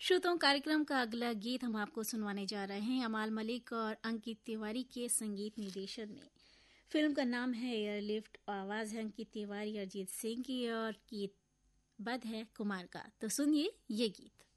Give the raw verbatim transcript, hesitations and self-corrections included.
श्रोताओं, कार्यक्रम का अगला गीत हम आपको सुनवाने जा रहे हैं अमाल मलिक और अंकित तिवारी के संगीत निर्देशन में। फिल्म का नाम है एयरलिफ्ट, आवाज है अंकित तिवारी, अरिजीत सिंह की और गीत बद है कुमार का। तो सुनिए ये गीत।